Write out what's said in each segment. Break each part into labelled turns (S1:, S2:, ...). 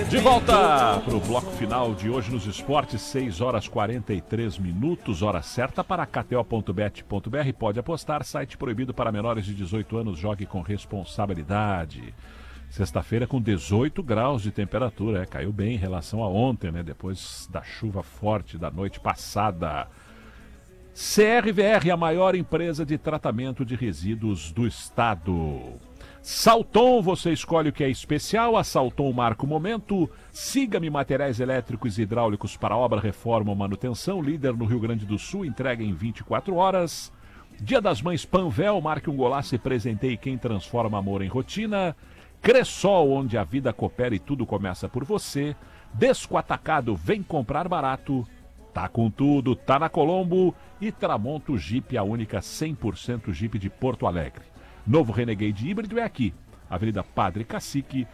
S1: De volta para o bloco final de hoje nos esportes, 6 horas 43 minutos, hora certa para KTO.bet.br. Pode apostar, site proibido para menores de 18 anos, jogue com responsabilidade. Sexta-feira com 18 graus de temperatura, caiu bem em relação a ontem, né? Depois da chuva forte da noite passada. CRVR, a maior empresa de tratamento de resíduos do estado. Salton, você escolhe o que é especial, a Salton marca o momento. Siga-me Materiais Elétricos e Hidráulicos para obra, reforma ou manutenção, líder no Rio Grande do Sul, entrega em 24 horas. Dia das Mães Panvel, marque um golaço e presenteie quem transforma amor em rotina. Cressol, onde a vida coopera e tudo começa por você. Desco Atacado, vem comprar barato. Tá com tudo, tá na Colombo. E Tramonto Jeep, a única 100% Jeep de Porto Alegre. Novo Renegade híbrido é aqui, Avenida Padre Cacique,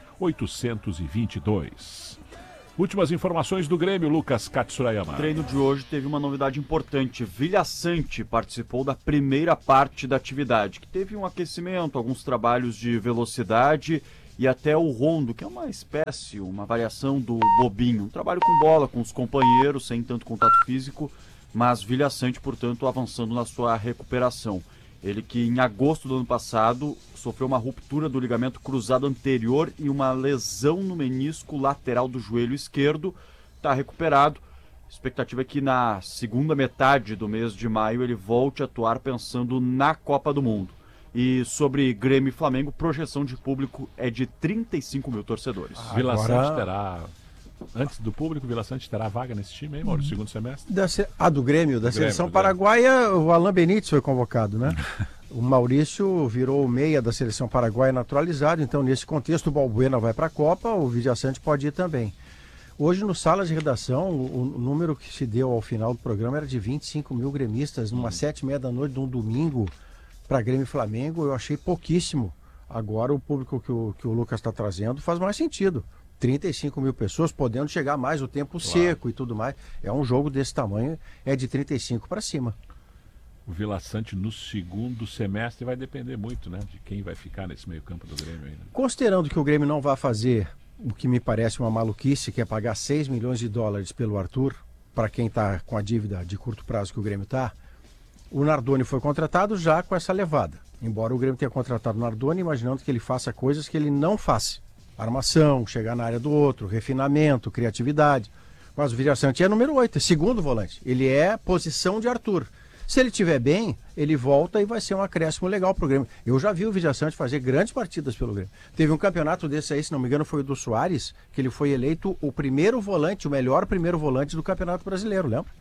S1: 822. Últimas informações do Grêmio, Lucas Katsurayama.
S2: O treino de hoje teve uma novidade importante. Vilhaçante participou da primeira parte da atividade, que teve um aquecimento, alguns trabalhos de velocidade e até o rondo, que é uma espécie, uma variação do bobinho. Um trabalho com bola, com os companheiros, sem tanto contato físico, mas Vilhaçante, portanto, avançando na sua recuperação. Ele que em agosto do ano passado sofreu uma ruptura do ligamento cruzado anterior e uma lesão no menisco lateral do joelho esquerdo, está recuperado. A expectativa é que na segunda metade do mês de maio ele volte a atuar pensando na Copa do Mundo. E sobre Grêmio e Flamengo, projeção de público é de 35 mil torcedores.
S1: Vilhaçante terá... Antes do público, Vilhaçante terá vaga nesse time, hein, Mauro? Segundo semestre?
S3: Do Grêmio, da seleção paraguaia, o Alan Benítez foi convocado, né? O Maurício virou o meia da seleção paraguaia naturalizado, então nesse contexto o Balbuena vai para a Copa, o Vilhaçante pode ir também. Hoje no Sala de Redação, o número que se deu ao final do programa era de 25 mil gremistas, numa 7h30 da noite de um domingo para Grêmio e Flamengo, eu achei pouquíssimo. Agora o público que o Lucas está trazendo faz mais sentido. 35 mil pessoas, podendo chegar mais o tempo seco e tudo mais. É um jogo desse tamanho, é de 35 para cima.
S1: O Vilhaçante no segundo semestre vai depender muito, né, de quem vai ficar nesse meio campo do Grêmio ainda.
S3: Considerando que o Grêmio não vai fazer o que me parece uma maluquice, que é pagar 6 milhões de dólares pelo Arthur, para quem está com a dívida de curto prazo que o Grêmio está, o Nardoni foi contratado já com essa levada. Embora o Grêmio tenha contratado o Nardoni, imaginando que ele faça coisas que ele não faz. Armação, chegar na área do outro, refinamento, criatividade. Mas o Vilhaçante é número 8, é segundo volante. Ele é posição de Arthur. Se ele estiver bem, ele volta e vai ser um acréscimo legal pro Grêmio. Eu já vi o Vilhaçante fazer grandes partidas pelo Grêmio. Teve um campeonato desse aí, se não me engano, foi o do Soares, que ele foi eleito o primeiro volante, o melhor primeiro volante do Campeonato Brasileiro, lembra?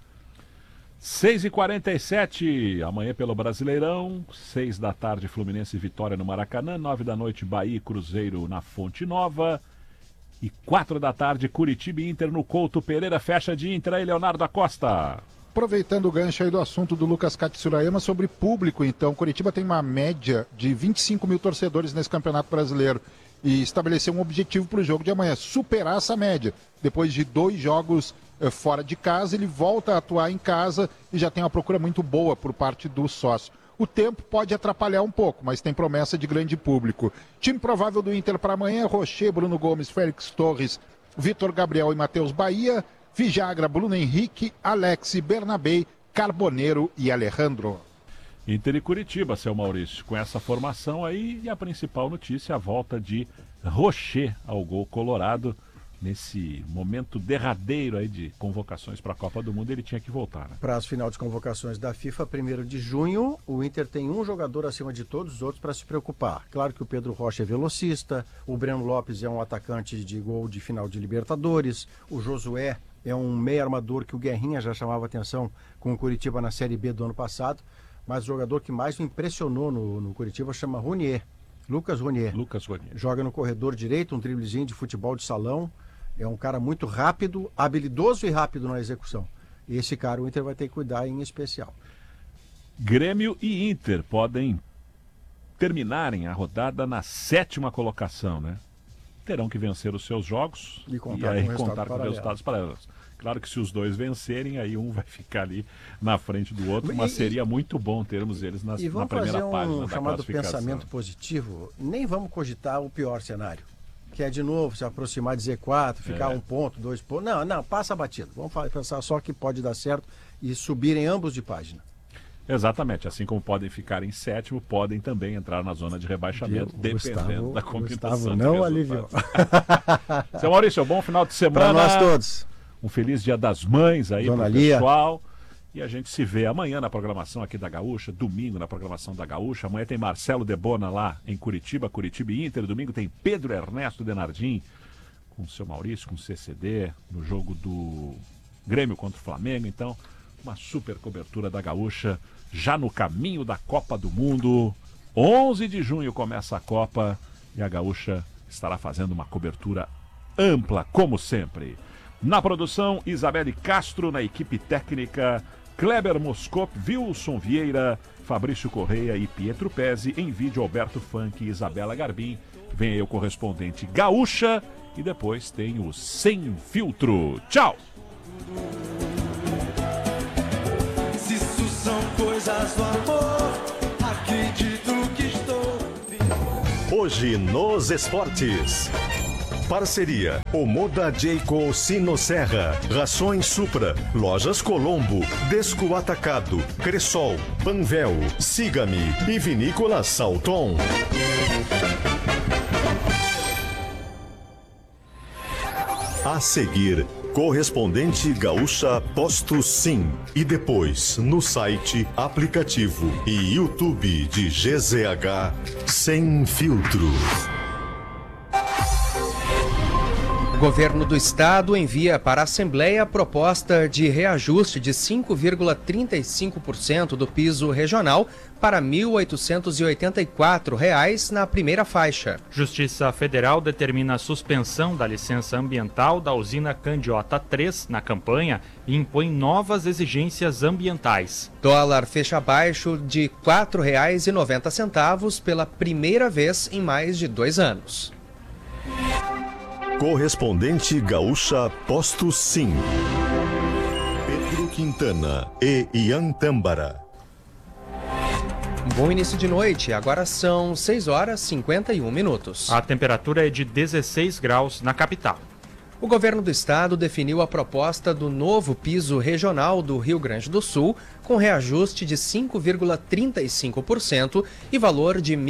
S1: 6h47, amanhã pelo Brasileirão, 6 da tarde Fluminense e Vitória no Maracanã, 9 da noite Bahia e Cruzeiro na Fonte Nova e 4 da tarde Curitiba e Inter no Couto Pereira. Fecha de Inter aí, Leonardo Acosta.
S4: Aproveitando o gancho aí do assunto do Lucas Katsurayama sobre público, então, Curitiba tem uma média de 25 mil torcedores nesse Campeonato Brasileiro e estabeleceu um objetivo para o jogo de amanhã, superar essa média. Depois de 2 jogos fora de casa, ele volta a atuar em casa e já tem uma procura muito boa por parte do sócio. O tempo pode atrapalhar um pouco, mas tem promessa de grande público. Time provável do Inter para amanhã: Rocher, Bruno Gomes, Félix Torres, Vitor Gabriel e Matheus Bahia, Vijagra, Bruno Henrique, Alex, Bernabé, Carboneiro e Alejandro.
S1: Inter e Curitiba, seu Maurício, com essa formação aí, e a principal notícia, a volta de Rocher ao gol colorado. Nesse momento derradeiro aí de convocações para a Copa do Mundo, ele tinha que voltar, né?
S3: Prazo final de convocações da FIFA, 1º de junho. O Inter tem um jogador acima de todos os outros para se preocupar. Claro que o Pedro Rocha é velocista, o Breno Lopes é um atacante de gol de final de Libertadores, o Josué é um meio armador que o Guerrinha já chamava atenção com o Curitiba na Série B do ano passado, mas o jogador que mais me impressionou no Curitiba chama Ronier, Lucas Ronier. Joga no corredor direito, um driblezinho de futebol de salão. É um cara muito rápido, habilidoso e rápido na execução. E esse cara o Inter vai ter que cuidar em especial.
S1: Grêmio e Inter podem terminarem a rodada na 7ª colocação, né? Terão que vencer os seus jogos
S3: e contar com
S1: resultados paralelos. Claro que se os dois vencerem, aí um vai ficar ali na frente do outro, mas seria muito bom termos eles na primeira página da classificação.
S3: E vamos fazer um chamado pensamento positivo, nem vamos cogitar o pior cenário. quer de novo se aproximar de Z4, ficar 1 ponto, 2 pontos. Não, passa batido. Vamos pensar só que pode dar certo e subirem ambos de página.
S1: Exatamente, assim como podem ficar em 7º, podem também entrar na zona de rebaixamento, dependendo da combinação.
S3: Gustavo não aliviou.
S1: Seu Maurício, bom final de semana.
S3: Para nós todos.
S1: Um feliz Dia das Mães aí
S3: Dona
S1: pro
S3: Lia.
S1: pessoal. E a gente se vê amanhã na programação aqui da Gaúcha, domingo na programação da Gaúcha. Amanhã tem Marcelo Debona lá em Curitiba e Inter. Domingo tem Pedro Ernesto Denardim com o seu Maurício, com o CCD, no jogo do Grêmio contra o Flamengo. Então, uma super cobertura da Gaúcha, já no caminho da Copa do Mundo. 11 de junho começa a Copa e a Gaúcha estará fazendo uma cobertura ampla, como sempre. Na produção, Isabelle Castro, na equipe técnica, Kleber Moscop, Wilson Vieira, Fabrício Correia e Pietro Pezzi. Em vídeo, Alberto Funk e Isabela Garbim. Vem aí o correspondente Gaúcha e depois tem o Sem Filtro. Tchau!
S5: Se isso são coisas do amor, acredito que estou vivo.
S6: Hoje nos esportes. Parceria Omoda Jayco Sinosserra, Rações Supra, Lojas Colombo, Desco Atacado, Cressol, Panvel, Siga-me e Vinícola Salton. A seguir, correspondente Gaúcha Posto Sim. E depois, no site, aplicativo e YouTube de GZH Sem Filtro.
S7: O governo do estado envia para a Assembleia a proposta de reajuste de 5,35% do piso regional para R$ 1.884 na primeira faixa.
S8: Justiça Federal determina a suspensão da licença ambiental da usina Candiota 3 na campanha e impõe novas exigências ambientais.
S7: Dólar fecha abaixo de R$ 4,90 pela primeira vez em mais de 2 anos.
S6: Correspondente Gaúcha Posto Sim. Pedro Quintana e Ian Tâmbara.
S7: Um bom início de noite, agora são 6h51.
S8: A temperatura é de 16 graus na capital.
S7: O governo do estado definiu a proposta do novo piso regional do Rio Grande do Sul, com reajuste de 5,35% e valor de R$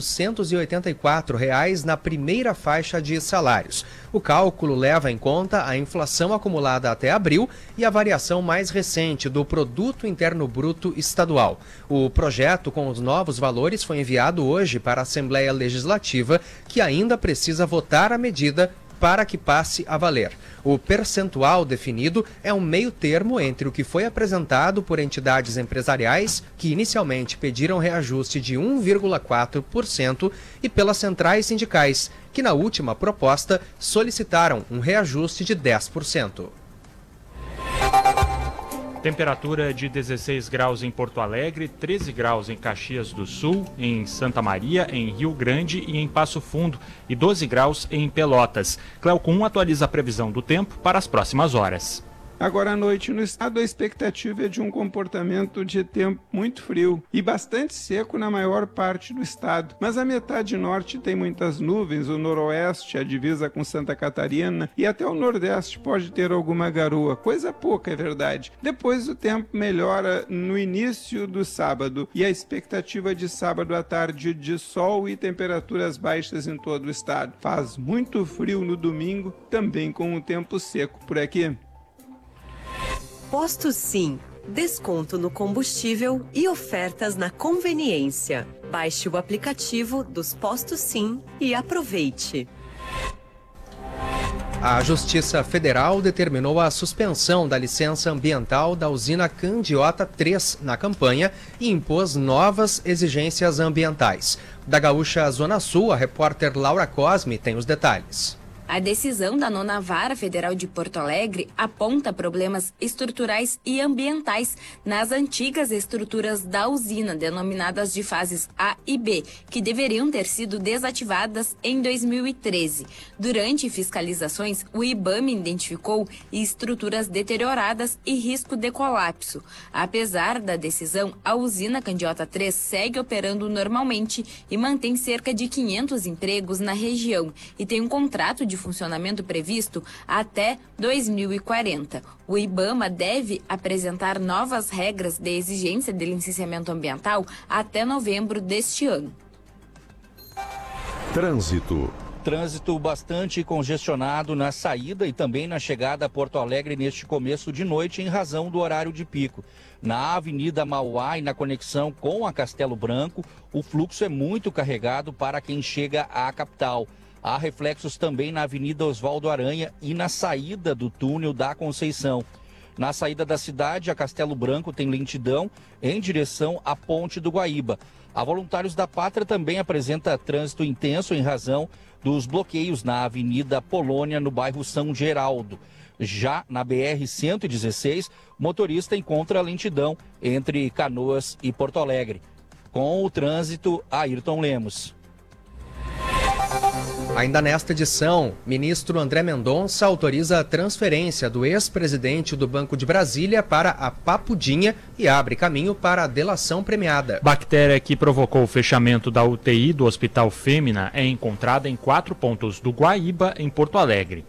S7: 1.884 na primeira faixa de salários. O cálculo leva em conta a inflação acumulada até abril e a variação mais recente do Produto Interno Bruto Estadual. O projeto com os novos valores foi enviado hoje para a Assembleia Legislativa, que ainda precisa votar a medida para que passe a valer. O percentual definido é um meio termo entre o que foi apresentado por entidades empresariais, que inicialmente pediram reajuste de 1,4%, e pelas centrais sindicais, que na última proposta solicitaram um reajuste de 10%.
S8: Temperatura de 16 graus em Porto Alegre, 13 graus em Caxias do Sul, em Santa Maria, em Rio Grande e em Passo Fundo, e 12 graus em Pelotas. Cleocum atualiza a previsão do tempo para as próximas horas.
S9: Agora à noite no estado, a expectativa é de um comportamento de tempo muito frio e bastante seco na maior parte do estado. Mas a metade norte tem muitas nuvens, o noroeste, a divisa com Santa Catarina, e até o nordeste pode ter alguma garoa, coisa pouca, é verdade. Depois o tempo melhora no início do sábado e a expectativa de sábado à tarde de sol e temperaturas baixas em todo o estado. Faz muito frio no domingo, também com o tempo seco por aqui.
S10: Posto Sim, desconto no combustível e ofertas na conveniência. Baixe o aplicativo dos Postos Sim e aproveite.
S7: A Justiça Federal determinou a suspensão da licença ambiental da usina Candiota 3 na campanha e impôs novas exigências ambientais. Da Gaúcha Zona Sul, a repórter Laura Cosme tem os detalhes.
S11: A decisão da 9ª Vara Federal de Porto Alegre aponta problemas estruturais e ambientais nas antigas estruturas da usina, denominadas de fases A e B, que deveriam ter sido desativadas em 2013. Durante fiscalizações, o IBAMA identificou estruturas deterioradas e risco de colapso. Apesar da decisão, a usina Candiota 3 segue operando normalmente e mantém cerca de 500 empregos na região e tem um contrato de funcionamento previsto até 2040. O IBAMA deve apresentar novas regras de exigência de licenciamento ambiental até novembro deste ano.
S6: Trânsito.
S12: Trânsito bastante congestionado na saída e também na chegada a Porto Alegre neste começo de noite em razão do horário de pico. Na Avenida Mauá e na conexão com a Castelo Branco, o fluxo é muito carregado para quem chega à capital. Há reflexos também na Avenida Oswaldo Aranha e na saída do túnel da Conceição. Na saída da cidade, a Castelo Branco tem lentidão em direção à Ponte do Guaíba. A Voluntários da Pátria também apresenta trânsito intenso em razão dos bloqueios na Avenida Polônia, no bairro São Geraldo. Já na BR-116, o motorista encontra lentidão entre Canoas e Porto Alegre. Com o trânsito, Ayrton Lemos.
S7: Ainda nesta edição, ministro André Mendonça autoriza a transferência do ex-presidente do Banco de Brasília para a Papudinha e abre caminho para a delação premiada.
S8: Bactéria que provocou o fechamento da UTI do Hospital Fêmea é encontrada em 4 pontos do Guaíba, em Porto Alegre.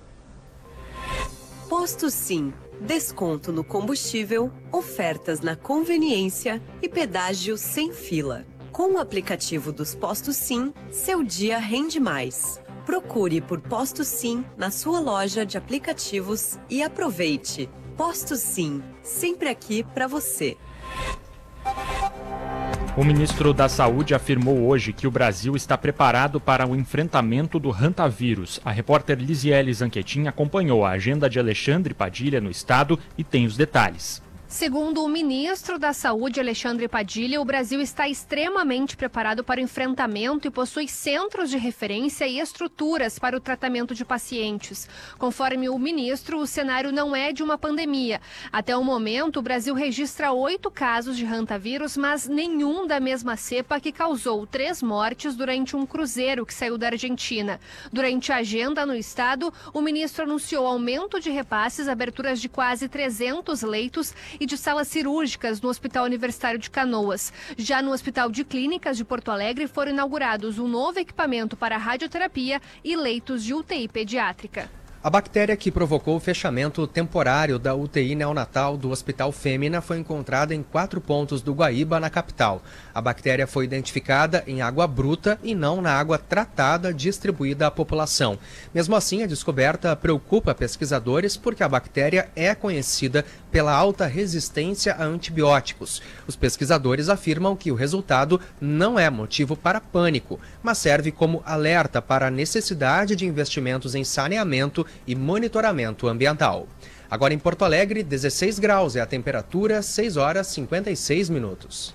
S10: Posto Sim. Desconto no combustível, ofertas na conveniência e pedágio sem fila. Com o aplicativo dos Postos Sim, seu dia rende mais. Procure por Posto Sim na sua loja de aplicativos e aproveite. Posto Sim, sempre aqui para você.
S8: O ministro da Saúde afirmou hoje que o Brasil está preparado para o enfrentamento do hantavírus. A repórter Lisiele Zanquetin acompanhou a agenda de Alexandre Padilha no estado e tem os detalhes.
S13: Segundo o ministro da Saúde, Alexandre Padilha, o Brasil está extremamente preparado para o enfrentamento e possui centros de referência e estruturas para o tratamento de pacientes. Conforme o ministro, o cenário não é de uma pandemia. Até o momento, o Brasil registra 8 casos de hantavírus, mas nenhum da mesma cepa que causou 3 mortes durante um cruzeiro que saiu da Argentina. Durante a agenda no estado, o ministro anunciou aumento de repasses, aberturas de quase 300 leitos e de salas cirúrgicas no Hospital Universitário de Canoas. Já no Hospital de Clínicas de Porto Alegre foram inaugurados um novo equipamento para radioterapia e leitos de UTI pediátrica.
S7: A bactéria que provocou o fechamento temporário da UTI neonatal do Hospital Fêmea foi encontrada em 4 pontos do Guaíba, na capital. A bactéria foi identificada em água bruta e não na água tratada distribuída à população. Mesmo assim, a descoberta preocupa pesquisadores porque a bactéria é conhecida pela alta resistência a antibióticos. Os pesquisadores afirmam que o resultado não é motivo para pânico, mas serve como alerta para a necessidade de investimentos em saneamento e monitoramento ambiental. Agora em Porto Alegre, 16 graus é a temperatura, 6 horas 56 minutos.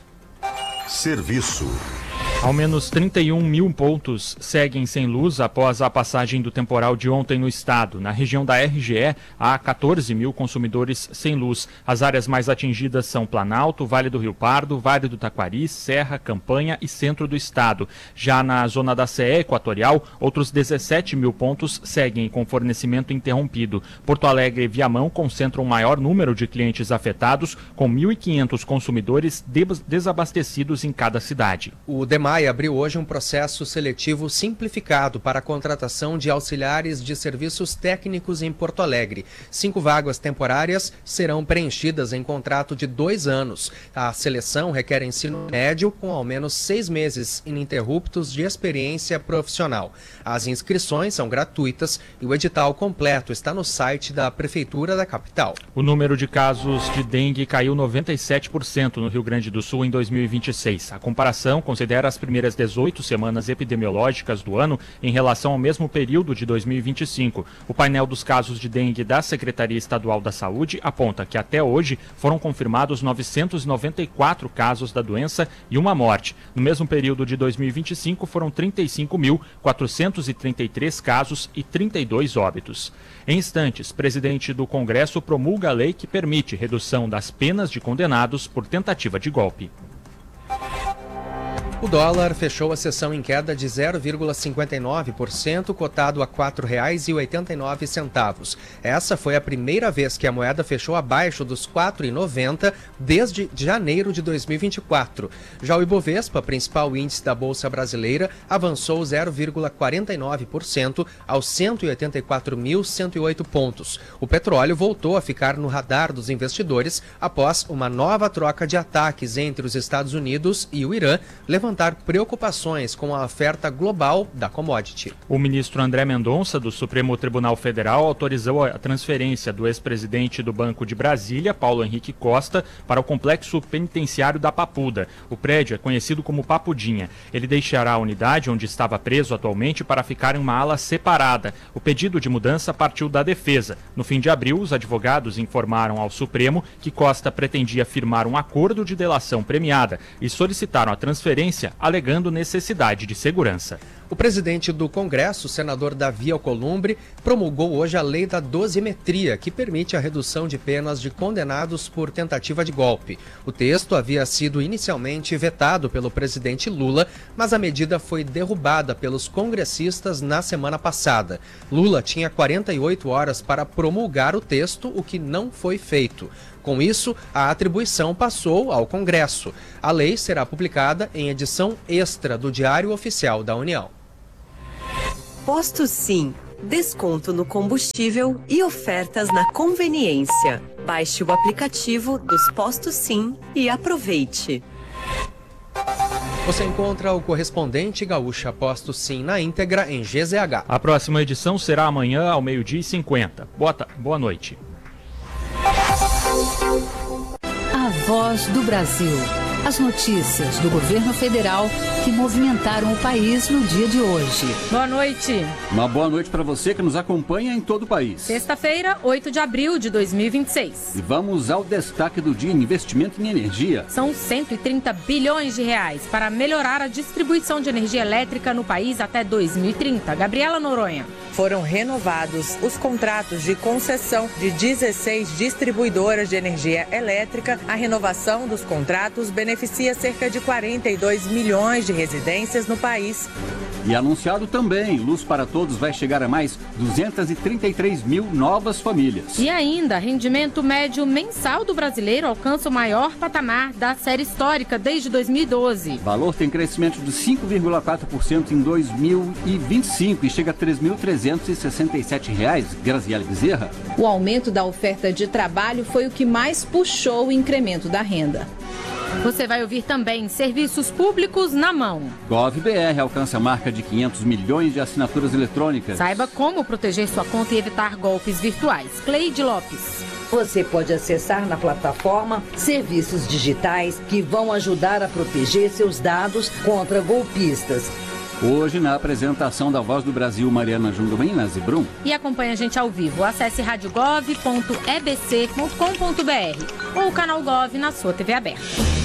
S6: Serviço.
S8: Ao menos 31 mil pontos seguem sem luz após a passagem do temporal de ontem no estado. Na região da RGE, há 14 mil consumidores sem luz. As áreas mais atingidas são Planalto, Vale do Rio Pardo, Vale do Taquari, Serra, Campanha e centro do estado. Já na zona da CE Equatorial, outros 17 mil pontos seguem com fornecimento interrompido. Porto Alegre e Viamão concentram o maior número de clientes afetados, com 1.500 consumidores desabastecidos em cada cidade.
S7: O DEMAI abriu hoje um processo seletivo simplificado para a contratação de auxiliares de serviços técnicos em Porto Alegre. 5 vagas temporárias serão preenchidas em contrato de 2 anos. A seleção requer ensino médio com ao menos 6 meses ininterruptos de experiência profissional. As inscrições são gratuitas e o edital completo está no site da Prefeitura da capital.
S8: O número de casos de dengue caiu 97% no Rio Grande do Sul em 2026. A comparação considera das primeiras 18 semanas epidemiológicas do ano em relação ao mesmo período de 2025. O painel dos casos de dengue da Secretaria Estadual da Saúde aponta que até hoje foram confirmados 994 casos da doença e uma morte. No mesmo período de 2025 foram 35.433 casos e 32 óbitos. Em instantes, presidente do Congresso promulga a lei que permite redução das penas de condenados por tentativa de golpe.
S7: O dólar fechou a sessão em queda de 0,59%, cotado a R$ 4,89. Essa foi a primeira vez que a moeda fechou abaixo dos R$ 4,90 desde janeiro de 2024. Já o Ibovespa, principal índice da Bolsa Brasileira, avançou 0,49% aos 184.108 pontos. O petróleo voltou a ficar no radar dos investidores após uma nova troca de ataques entre os Estados Unidos e o Irã, levantar preocupações com a oferta global da commodity.
S8: O ministro André Mendonça, do Supremo Tribunal Federal, autorizou a transferência do ex-presidente do Banco de Brasília, Paulo Henrique Costa, para o complexo penitenciário da Papuda. O prédio é conhecido como Papudinha. Ele deixará a unidade onde estava preso atualmente para ficar em uma ala separada. O pedido de mudança partiu da defesa. No fim de abril, os advogados informaram ao Supremo que Costa pretendia firmar um acordo de delação premiada e solicitaram a transferência alegando necessidade de segurança.
S7: O presidente do Congresso, senador Davi Alcolumbre, promulgou hoje a lei da dosimetria, que permite a redução de penas de condenados por tentativa de golpe. O texto havia sido inicialmente vetado pelo presidente Lula, mas a medida foi derrubada pelos congressistas na semana passada. Lula tinha 48 horas para promulgar o texto, o que não foi feito. Com isso, a atribuição passou ao Congresso. A lei será publicada em edição extra do Diário Oficial da União.
S10: Posto Sim. Desconto no combustível e ofertas na conveniência. Baixe o aplicativo dos Postos Sim e aproveite.
S7: Você encontra o correspondente Gaúcha Posto Sim na íntegra em GZH.
S8: A próxima edição será amanhã ao 12h50. Boa noite.
S14: A Voz do Brasil. As notícias do governo federal que movimentaram o país no dia de hoje.
S15: Boa noite.
S16: Uma boa noite para você que nos acompanha em todo o país.
S15: Sexta-feira, 8 de abril de 2026.
S16: E vamos ao destaque do dia: investimento em energia.
S15: São 130 bilhões de reais para melhorar a distribuição de energia elétrica no país até 2030. Gabriela Noronha.
S17: Foram renovados os contratos de concessão de 16 distribuidoras de energia elétrica. A renovação dos contratos beneficia cerca de 42 milhões de residências no país.
S16: E anunciado também, Luz para Todos vai chegar a mais 233 mil novas famílias.
S15: E ainda, rendimento médio mensal do brasileiro alcança o maior patamar da série histórica desde 2012.
S16: O valor tem crescimento de 5,4% em 2025 e chega a R$ 3.367, Graziele Bezerra.
S18: O aumento da oferta de trabalho foi o que mais puxou o incremento da renda.
S15: Você vai ouvir também serviços públicos na mão.
S16: GovBR alcança a marca de 500 milhões de assinaturas eletrônicas.
S15: Saiba como proteger sua conta e evitar golpes virtuais. Cleide Lopes.
S19: Você pode acessar na plataforma serviços digitais que vão ajudar a proteger seus dados contra golpistas.
S16: Hoje, na apresentação da Voz do Brasil, Mariana Junduminas e Brum.
S15: E acompanhe a gente ao vivo. Acesse radiogov.ebc.com.br ou o canal Gov na sua TV aberta.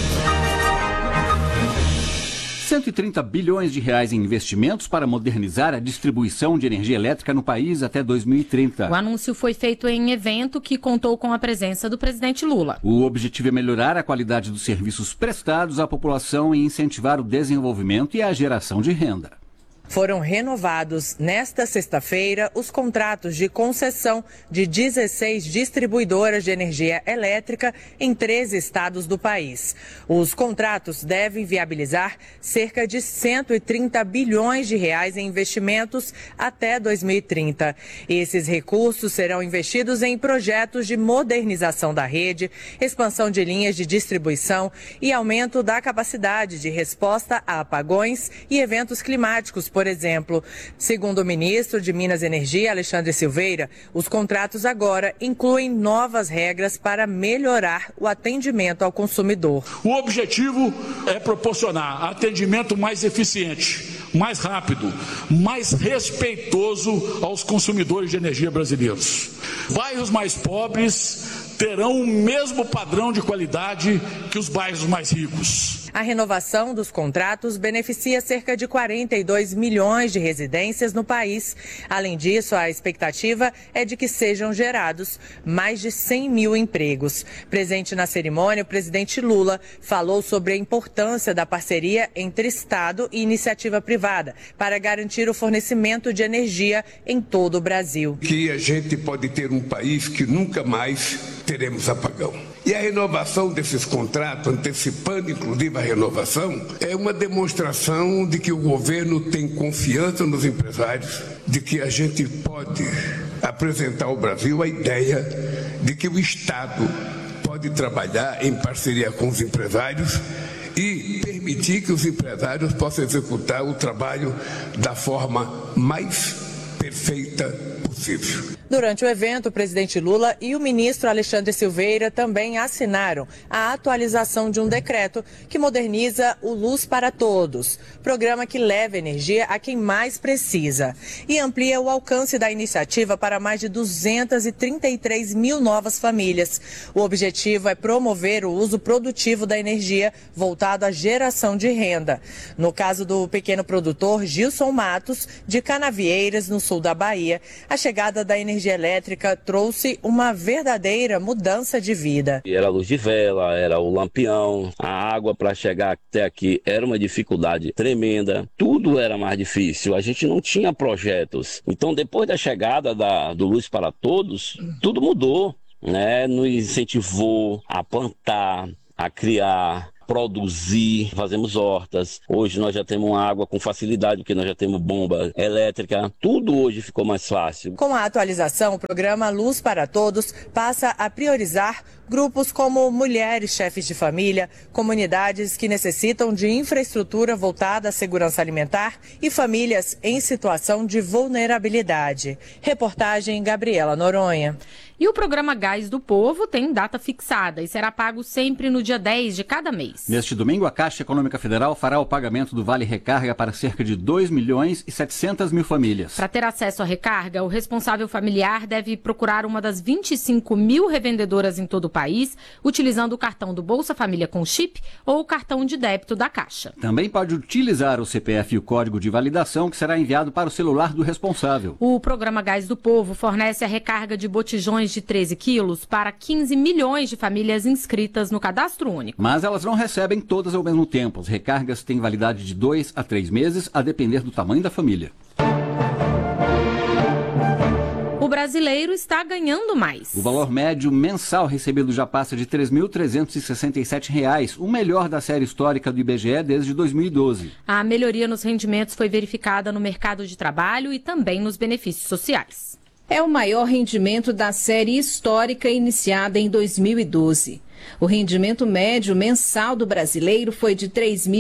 S16: 130 bilhões de reais em investimentos para modernizar a distribuição de energia elétrica no país até 2030.
S15: O anúncio foi feito em evento que contou com a presença do presidente Lula.
S16: O objetivo é melhorar a qualidade dos serviços prestados à população e incentivar o desenvolvimento e a geração de renda.
S17: Foram renovados nesta sexta-feira os contratos de concessão de 16 distribuidoras de energia elétrica em 13 estados do país. Os contratos devem viabilizar cerca de 130 bilhões de reais em investimentos até 2030. Esses recursos serão investidos em projetos de modernização da rede, expansão de linhas de distribuição e aumento da capacidade de resposta a apagões e eventos climáticos, por por exemplo. Segundo o ministro de Minas e Energia, Alexandre Silveira, os contratos agora incluem novas regras para melhorar o atendimento ao consumidor.
S20: O objetivo é proporcionar atendimento mais eficiente, mais rápido, mais respeitoso aos consumidores de energia brasileiros. Bairros mais pobres terão o mesmo padrão de qualidade que os bairros mais ricos.
S17: A renovação dos contratos beneficia cerca de 42 milhões de residências no país. Além disso, a expectativa é de que sejam gerados mais de 100 mil empregos. Presente na cerimônia, o presidente Lula falou sobre a importância da parceria entre Estado e iniciativa privada para garantir o fornecimento de energia em todo o Brasil.
S21: Que a gente pode ter um país que nunca mais teremos apagão. E a renovação desses contratos, antecipando inclusive a renovação, é uma demonstração de que o governo tem confiança nos empresários, de que a gente pode apresentar ao Brasil a ideia de que o Estado pode trabalhar em parceria com os empresários e permitir que os empresários possam executar o trabalho da forma mais perfeita possível.
S17: Durante o evento, o presidente Lula e o ministro Alexandre Silveira também assinaram a atualização de um decreto que moderniza o Luz para Todos, programa que leva energia a quem mais precisa e amplia o alcance da iniciativa para mais de 233 mil novas famílias. O objetivo é promover o uso produtivo da energia voltado à geração de renda. No caso do pequeno produtor Gilson Matos, de Canavieiras, no sul da Bahia, a chegada da energia elétrica trouxe uma verdadeira mudança de vida.
S22: Era a luz de vela, era o lampião, a água para chegar até aqui era uma dificuldade tremenda, tudo era mais difícil, a gente não tinha projetos. Então, depois da chegada do Luz para Todos, tudo mudou, né? Nos incentivou a plantar, a criar, produzir, fazemos hortas. Hoje nós já temos água com facilidade, porque nós já temos bomba elétrica. Tudo hoje ficou mais fácil.
S17: Com a atualização, o programa Luz para Todos passa a priorizar grupos como mulheres chefes de família, comunidades que necessitam de infraestrutura voltada à segurança alimentar e famílias em situação de vulnerabilidade. Reportagem Gabriela Noronha.
S15: E o programa Gás do Povo tem data fixada e será pago sempre no dia 10 de cada mês.
S16: Neste domingo, a Caixa Econômica Federal fará o pagamento do Vale Recarga para cerca de 2.700.000 famílias.
S15: Para ter acesso à recarga, o responsável familiar deve procurar uma das 25 mil revendedoras em todo o país, utilizando o cartão do Bolsa Família com chip ou o cartão de débito da Caixa.
S16: Também pode utilizar o CPF e o código de validação que será enviado para o celular do responsável.
S15: O programa Gás do Povo fornece a recarga de botijões de 13 quilos para 15 milhões de famílias inscritas no cadastro único.
S16: Mas elas não recebem todas ao mesmo tempo. As recargas têm validade de 2 a 3 meses, a depender do tamanho da família.
S15: O brasileiro está ganhando mais.
S16: O valor médio mensal recebido já passa de R$ 3.367, o melhor da série histórica do IBGE desde 2012.
S15: A melhoria nos rendimentos foi verificada no mercado de trabalho e também nos benefícios sociais.
S18: É o maior rendimento da série histórica iniciada em 2012. O rendimento médio mensal do brasileiro foi de R$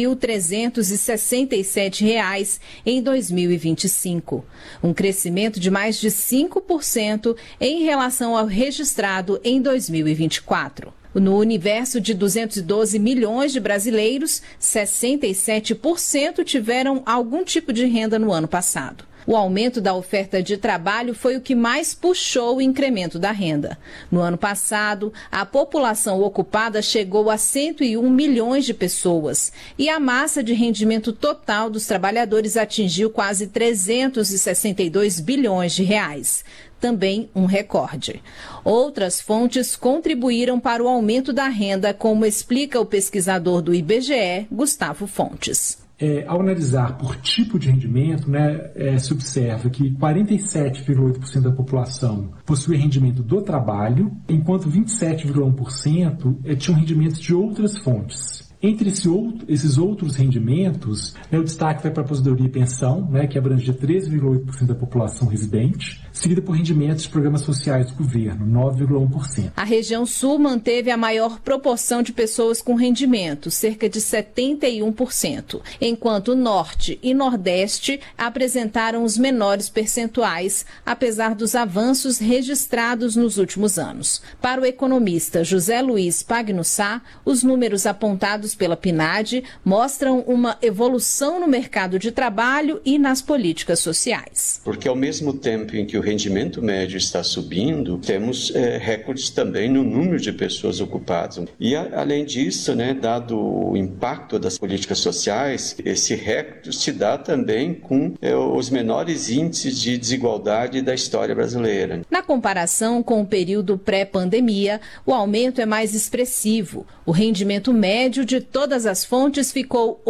S18: 3.367 em 2025, um crescimento de mais de 5% em relação ao registrado em 2024. No universo de 212 milhões de brasileiros, 67% tiveram algum tipo de renda no ano passado. O aumento da oferta de trabalho foi o que mais puxou o incremento da renda. No ano passado, a população ocupada chegou a 101 milhões de pessoas e a massa de rendimento total dos trabalhadores atingiu quase 362 bilhões de reais. Também um recorde. Outras fontes contribuíram para o aumento da renda, como explica o pesquisador do IBGE, Gustavo Fontes.
S23: Ao analisar por tipo de rendimento, se observa que 47,8% da população possui rendimento do trabalho, enquanto 27,1% tinham rendimentos de outras fontes. Entre esses outros rendimentos, o destaque vai para a aposentadoria e pensão, que abrange 13,8% da população residente, seguida por rendimentos de programas sociais do governo, 9,1%.
S18: A região sul manteve a maior proporção de pessoas com rendimento, cerca de 71%, enquanto o norte e nordeste apresentaram os menores percentuais, apesar dos avanços registrados nos últimos anos. Para o economista José Luiz Pagnussá, os números apontados pela PNAD mostram uma evolução no mercado de trabalho e nas políticas sociais.
S2: Porque ao mesmo tempo em que o rendimento médio está subindo, temos recordes também no número de pessoas ocupadas. E além disso, dado o impacto das políticas sociais, esse recorde se dá também com os menores índices de desigualdade da história brasileira.
S18: Na comparação com o período pré-pandemia, o aumento é mais expressivo. O rendimento médio de todas as fontes ficou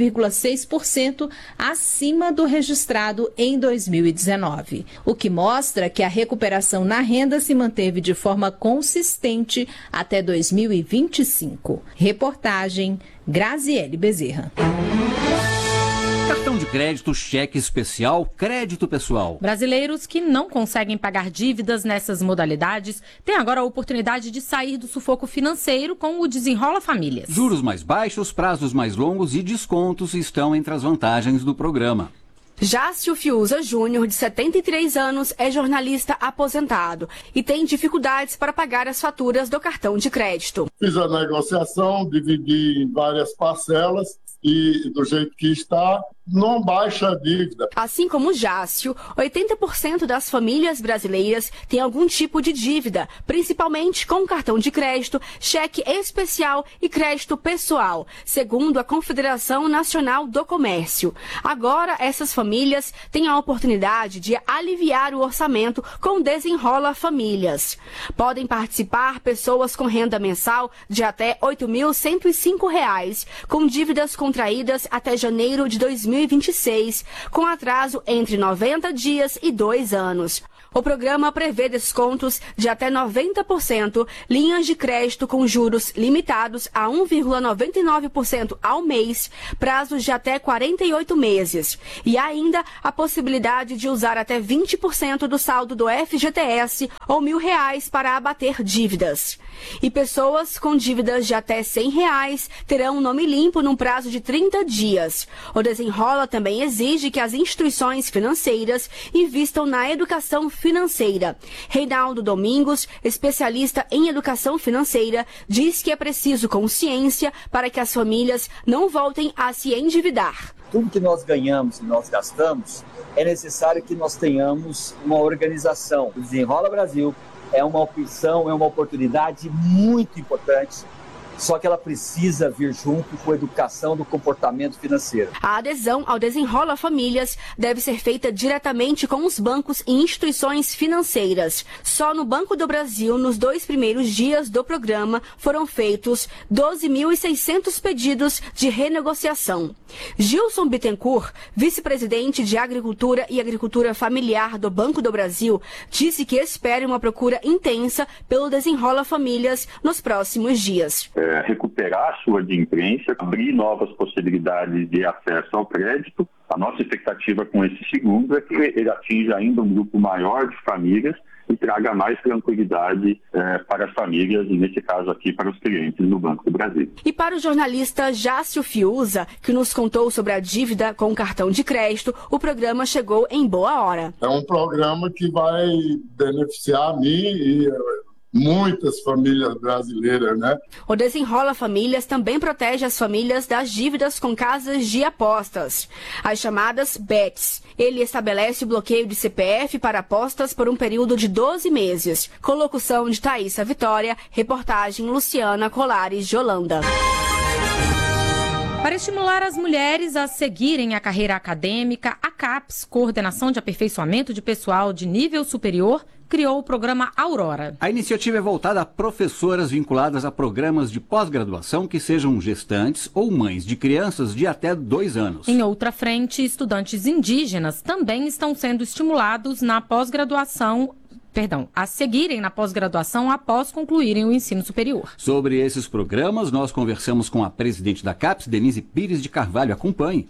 S18: 8,6% acima do registrado em 2019, o que mostra que a recuperação na renda se manteve de forma consistente até 2025. Reportagem Graziele Bezerra.
S16: Cartão de crédito, cheque especial, crédito pessoal.
S15: Brasileiros que não conseguem pagar dívidas nessas modalidades têm agora a oportunidade de sair do sufoco financeiro com o Desenrola Famílias.
S16: Juros mais baixos, prazos mais longos e descontos estão entre as vantagens do programa.
S3: Jácio Fiuza Júnior, de 73 anos, é jornalista aposentado e tem dificuldades para pagar as faturas do cartão de crédito.
S4: Fiz a negociação, dividi em várias parcelas e do jeito que está, não baixa a dívida.
S3: Assim como Jácio, 80% das famílias brasileiras têm algum tipo de dívida, principalmente com cartão de crédito, cheque especial e crédito pessoal, segundo a Confederação Nacional do Comércio. Agora, essas famílias têm a oportunidade de aliviar o orçamento com Desenrola Famílias. Podem participar pessoas com renda mensal de até R$ 8.105, com dívidas contraídas até janeiro de 2026, com atraso entre 90 dias e 2 anos. O programa prevê descontos de até 90%, linhas de crédito com juros limitados a 1,99% ao mês, prazos de até 48 meses. E ainda a possibilidade de usar até 20% do saldo do FGTS ou R$ 1.000 para abater dívidas. E pessoas com dívidas de até R$ 100 terão nome limpo num prazo de 30 dias. O Desenrola também exige que as instituições financeiras invistam na educação financeira. Reinaldo Domingos, especialista em educação financeira, diz que é preciso consciência para que as famílias não voltem a se endividar.
S24: Tudo que nós ganhamos e nós gastamos, é necessário que nós tenhamos uma organização. O Desenrola Brasil é uma opção, é uma oportunidade muito importante, só que ela precisa vir junto com a educação do comportamento financeiro.
S3: A adesão ao Desenrola Famílias deve ser feita diretamente com os bancos e instituições financeiras. Só no Banco do Brasil, nos 2 primeiros dias do programa, foram feitos 12.600 pedidos de renegociação. Gilson Bittencourt, vice-presidente de Agricultura e Agricultura Familiar do Banco do Brasil, disse que espera uma procura intensa pelo Desenrola Famílias nos próximos dias.
S25: Recuperar a sua adimplência, abrir novas possibilidades de acesso ao crédito. A nossa expectativa com esse segundo é que ele atinja ainda um grupo maior de famílias e traga mais tranquilidade para as famílias, e nesse caso aqui para os clientes no Banco do Brasil.
S3: E para o jornalista Jácio Fiuza, que nos contou sobre a dívida com o cartão de crédito, o programa chegou em boa hora.
S4: É um programa que vai beneficiar a mim e muitas famílias brasileiras, né?
S3: O Desenrola Famílias também protege as famílias das dívidas com casas de apostas, as chamadas BETs. Ele estabelece o bloqueio de CPF para apostas por um período de 12 meses. Com locução de Thaísa Vitória, reportagem Luciana Colares de Holanda.
S15: Para estimular as mulheres a seguirem a carreira acadêmica, a CAPES, Coordenação de Aperfeiçoamento de Pessoal de Nível Superior, criou o programa Aurora.
S16: A iniciativa é voltada a professoras vinculadas a programas de pós-graduação que sejam gestantes ou mães de crianças de até 2 anos.
S15: Em outra frente, estudantes indígenas também estão sendo estimulados na pós-graduação a seguirem na pós-graduação após concluírem o ensino superior.
S16: Sobre esses programas, nós conversamos com a presidente da CAPES, Denise Pires de Carvalho. Acompanhe.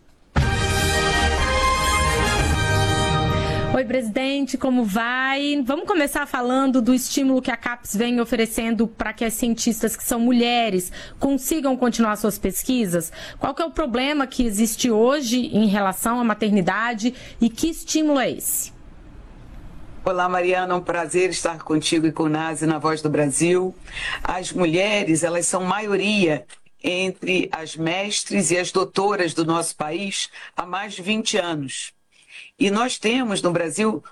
S15: Oi, presidente, como vai? Vamos começar falando do estímulo que a CAPES vem oferecendo para que as cientistas que são mulheres consigam continuar suas pesquisas. Qual que é o problema que existe hoje em relação à maternidade e que estímulo é esse?
S1: Olá, Mariana, é um prazer estar contigo e com o Nazi na Voz do Brasil. As mulheres, elas são maioria entre as mestres e as doutoras do nosso país há mais de 20 anos. E nós temos no Brasil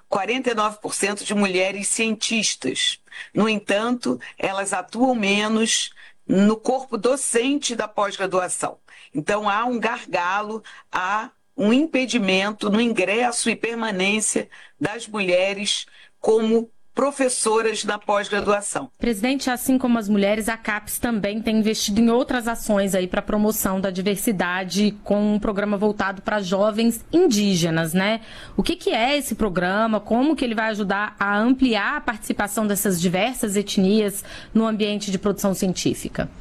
S1: 49% de mulheres cientistas. No entanto, elas atuam menos no corpo docente da pós-graduação. Então, há um gargalo, há um impedimento no ingresso e permanência das mulheres como professoras na pós-graduação.
S15: Presidente, assim como as mulheres, a CAPES também tem investido em outras ações aí para a promoção da diversidade com um programa voltado para jovens indígenas, né? O que é esse programa? Como que ele vai ajudar a ampliar a participação dessas diversas etnias no ambiente de produção científica?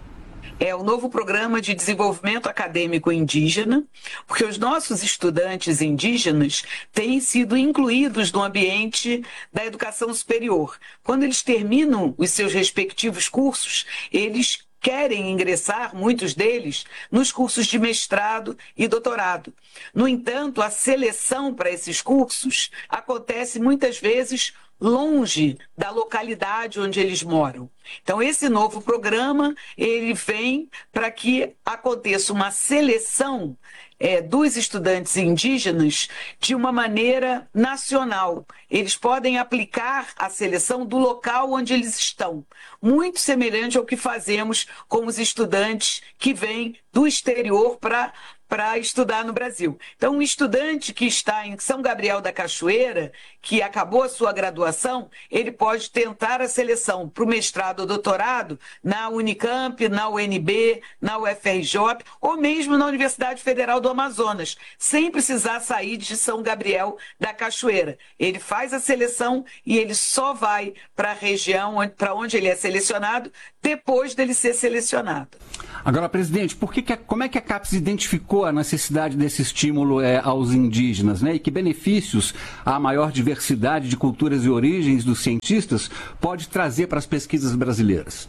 S1: É o novo programa de desenvolvimento acadêmico indígena, porque os nossos estudantes indígenas têm sido incluídos no ambiente da educação superior. Quando eles terminam os seus respectivos cursos, eles querem ingressar, muitos deles, nos cursos de mestrado e doutorado. No entanto, a seleção para esses cursos acontece muitas vezes longe da localidade onde eles moram. Então, esse novo programa, ele vem para que aconteça uma seleção dos estudantes indígenas de uma maneira nacional. Eles podem aplicar a seleção do local onde eles estão, muito semelhante ao que fazemos com os estudantes que vêm do exterior para estudar no Brasil. Então, um estudante que está em São Gabriel da Cachoeira, que acabou a sua graduação, ele pode tentar a seleção para o mestrado ou doutorado na Unicamp, na UNB, na UFRJ ou mesmo na Universidade Federal do Amazonas, sem precisar sair de São Gabriel da Cachoeira. Ele faz a seleção e ele só vai para a região para onde ele é selecionado depois dele ser selecionado.
S16: Agora, presidente, como é que a CAPES identificou a necessidade desse estímulo aos indígenas, né? E que benefícios a maior diversidade de culturas e origens dos cientistas pode trazer para as pesquisas brasileiras?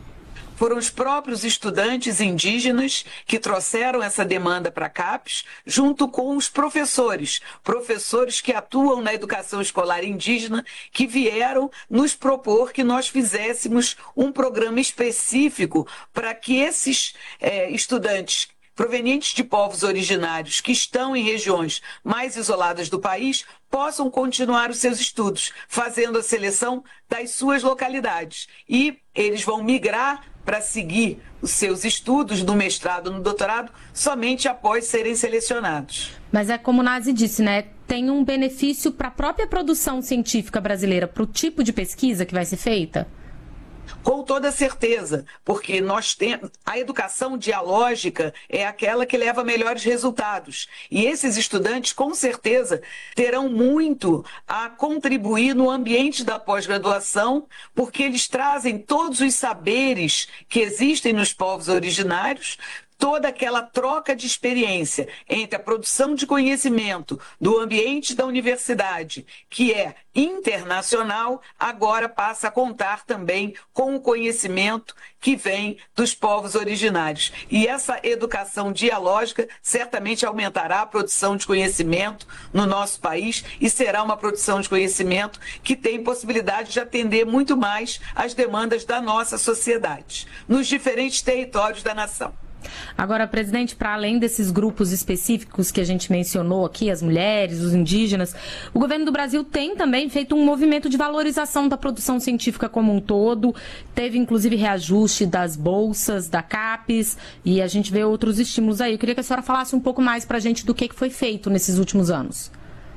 S1: Foram os próprios estudantes indígenas que trouxeram essa demanda para a CAPES, junto com os professores que atuam na educação escolar indígena, que vieram nos propor que nós fizéssemos um programa específico para que esses estudantes provenientes de povos originários que estão em regiões mais isoladas do país possam continuar os seus estudos, fazendo a seleção das suas localidades. E eles vão migrar para seguir os seus estudos no mestrado, no doutorado, somente após serem selecionados.
S15: Mas é como o Nazi disse, né? Tem um benefício para a própria produção científica brasileira, para o tipo de pesquisa que vai ser feita?
S1: Com toda certeza, porque nós temos a educação dialógica é aquela que leva a melhores resultados. E esses estudantes, com certeza, terão muito a contribuir no ambiente da pós-graduação, porque eles trazem todos os saberes que existem nos povos originários, toda aquela troca de experiência entre a produção de conhecimento do ambiente da universidade, que é internacional, agora passa a contar também com o conhecimento que vem dos povos originários. E essa educação dialógica certamente aumentará a produção de conhecimento no nosso país e será uma produção de conhecimento que tem possibilidade de atender muito mais às demandas da nossa sociedade, nos diferentes territórios da nação.
S15: Agora, presidente, para além desses grupos específicos que a gente mencionou aqui, as mulheres, os indígenas, o governo do Brasil tem também feito um movimento de valorização da produção científica como um todo. Teve, inclusive, reajuste das bolsas da CAPES e a gente vê outros estímulos aí. Eu queria que a senhora falasse um pouco mais para a gente do que foi feito nesses últimos anos.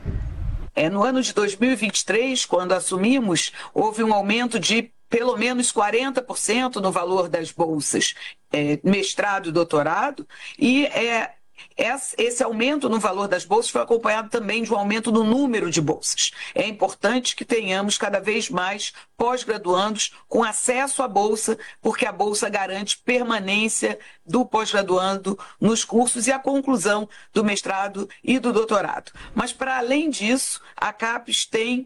S1: No ano de 2023, quando assumimos, houve um aumento de pelo menos 40% no valor das bolsas, mestrado e doutorado, e esse aumento no valor das bolsas foi acompanhado também de um aumento no número de bolsas. É importante que tenhamos cada vez mais pós-graduandos com acesso à bolsa, porque a bolsa garante permanência do pós-graduando nos cursos e a conclusão do mestrado e do doutorado. Mas, para além disso, a CAPES tem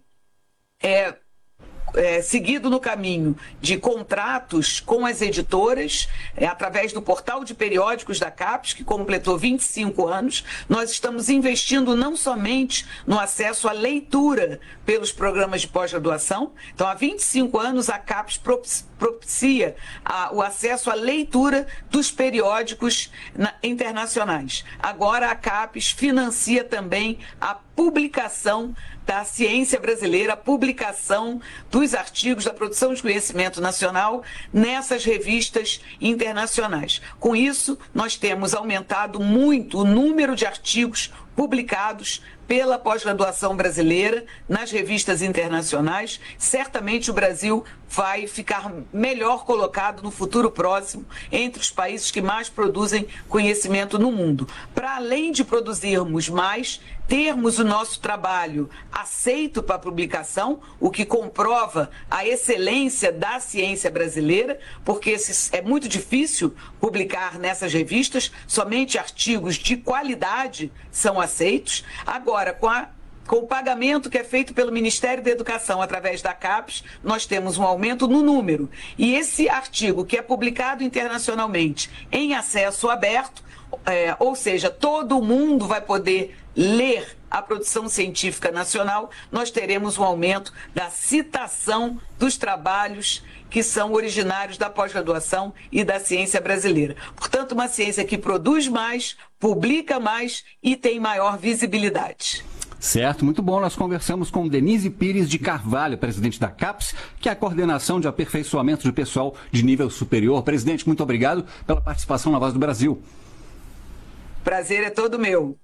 S1: seguido no caminho de contratos com as editoras, através do portal de periódicos da CAPES, que completou 25 anos. Nós estamos investindo não somente no acesso à leitura pelos programas de pós-graduação. Então, há 25 anos, a CAPES propicia o acesso à leitura dos periódicos internacionais. Agora, a CAPES financia também a publicação da ciência brasileira, a publicação dos artigos da produção de conhecimento nacional nessas revistas internacionais. Com isso, nós temos aumentado muito o número de artigos publicados pela pós-graduação brasileira nas revistas internacionais. Certamente o Brasil vai ficar melhor colocado no futuro próximo entre os países que mais produzem conhecimento no mundo. Para além de produzirmos mais, termos o nosso trabalho aceito para publicação, o que comprova a excelência da ciência brasileira, porque é muito difícil publicar nessas revistas, somente artigos de qualidade são aceitos. Agora, com o pagamento que é feito pelo Ministério da Educação através da CAPES, nós temos um aumento no número. E esse artigo que é publicado internacionalmente em acesso aberto, ou seja, todo mundo vai poder ler a produção científica nacional, nós teremos um aumento da citação dos trabalhos que são originários da pós-graduação e da ciência brasileira. Portanto, uma ciência que produz mais, publica mais e tem maior visibilidade.
S16: Certo, muito bom. Nós conversamos com Denise Pires de Carvalho, presidente da CAPES, que é a coordenação de aperfeiçoamento de pessoal de nível superior. Presidente, muito obrigado pela participação na Voz do Brasil.
S1: Prazer é todo meu.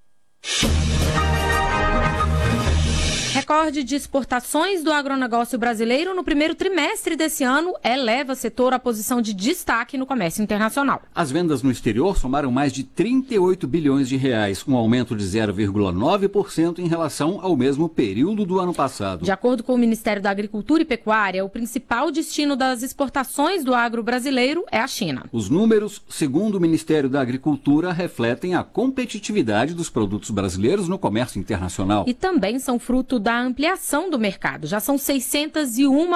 S15: Recorde de exportações do agronegócio brasileiro no primeiro trimestre desse ano eleva o setor à posição de destaque no comércio internacional.
S16: As vendas no exterior somaram mais de 38 bilhões de reais, um aumento de 0,9% em relação ao mesmo período do ano passado.
S15: De acordo com o Ministério da Agricultura e Pecuária, o principal destino das exportações do agro brasileiro é a China.
S16: Os números, segundo o Ministério da Agricultura, refletem a competitividade dos produtos brasileiros no comércio internacional.
S15: E também são fruto da ampliação do mercado. Já são 601